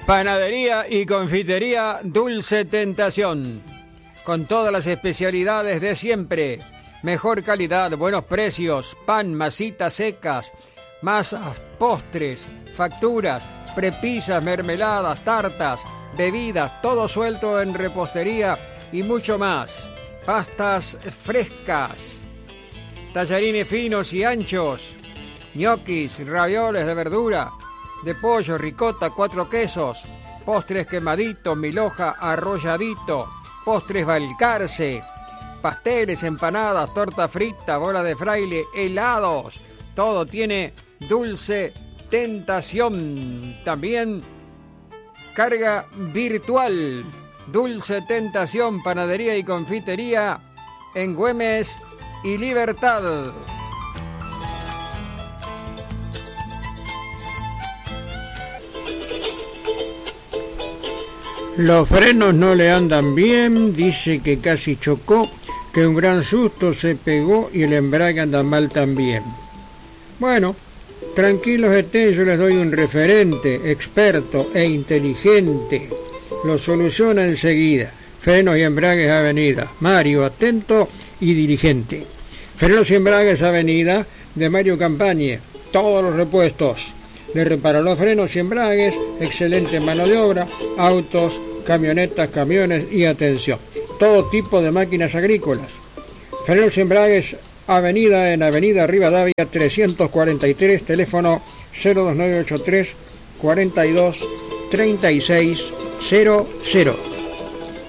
Panadería y confitería Dulce Tentación, con todas las especialidades de siempre, mejor calidad, buenos precios, pan, masitas secas, masas, postres, facturas, prepisas, mermeladas, tartas, bebidas, todo suelto en repostería y mucho más. Pastas frescas, tallarines finos y anchos, ñoquis, ravioles de verdura, de pollo, ricota, 4 quesos, postres quemadito, milhoja, arrolladito, postres balcarce, pasteles, empanadas, torta frita, bola de fraile, helados, todo tiene Dulce Tentación. También carga virtual, Dulce Tentación, panadería y confitería en Güemes y Libertad. Los frenos no le andan bien, dice que casi chocó, que un gran susto se pegó y el embrague anda mal también. Bueno, tranquilos estén, yo les doy un referente, experto e inteligente. Lo soluciona enseguida. Frenos y embragues Avenida Mario, atento y diligente. Frenos y embragues Avenida de Mario Campaña, todos los repuestos. Le reparan los frenos y embragues, excelente mano de obra, autos, camionetas, camiones y atención. Todo tipo de máquinas agrícolas. Frenos y embragues Avenida en Avenida Rivadavia 343, teléfono 02983 42 36 00.